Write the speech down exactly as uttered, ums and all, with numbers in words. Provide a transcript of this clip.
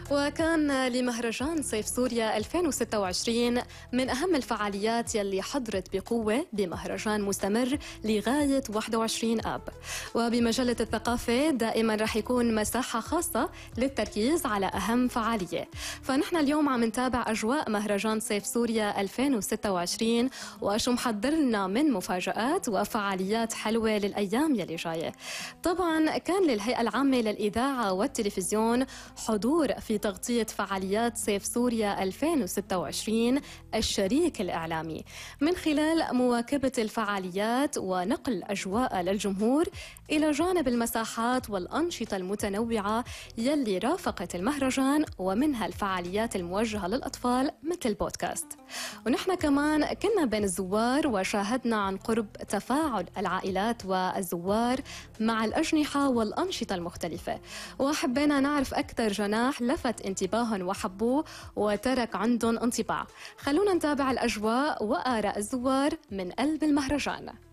وكان لمهرجان صيف سوريا ألفين وستة وعشرين من أهم الفعاليات يلي حضرت بقوة بمهرجان مستمر لغاية واحد وعشرين آب. وبمجلة الثقافة دائما رح يكون مساحة خاصة للتركيز على أهم فعالية. فنحن اليوم عم نتابع أجواء مهرجان صيف سوريا ألفين وستة وعشرين وشو محضر لنا من مفاجآت وفعاليات حلوة للأيام يلي جاية. طبعا كان للهيئة العامة للإذاعة والتلفزيون حضور في تغطية فعاليات صيف سوريا ألفين وستة وعشرين الشريك الإعلامي من خلال مواكبة الفعاليات ونقل أجواء للجمهور إلى جانب المساحات والأنشطة المتنوعة يلي رافقت المهرجان، ومنها الفعاليات الموجهة للأطفال مثل البودكاست. ونحن كمان كنا بين الزوار وشاهدنا عن قرب تفاعل العائلات والزوار مع الأجنحة والأنشطة المختلفة، وحبينا نعرف أكثر جناح لفت انتباههم وحبوه وترك عندهم انطباع. خلونا نتابع الأجواء وآراء الزوار من قلب المهرجان.